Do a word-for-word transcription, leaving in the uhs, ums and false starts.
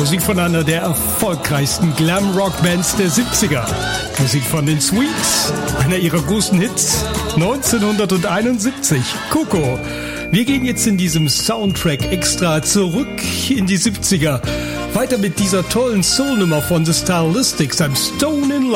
Musik von einer der erfolgreichsten Glam-Rock-Bands der siebziger. Musik von den Sweets, einer ihrer großen Hits neunzehnhunderteinundsiebzig, Coco. Wir gehen jetzt in diesem Soundtrack extra zurück in die siebziger. Weiter mit dieser tollen Soul-Nummer von The Stylistics, I'm Stone in Love.